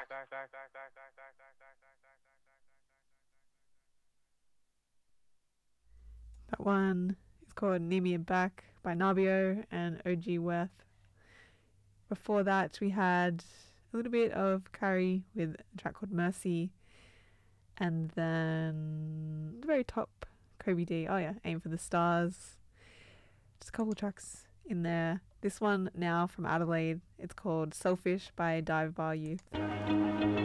That one is called Need Me Back by Nabio and OG Worth. Before that, we had a little bit of Carrie with a track called Mercy. And then the very top, Kobe D. Oh, yeah, Aim for the Stars. Just a couple of tracks in there. This one now from Adelaide, it's called Selfish by Dive Bar Youth.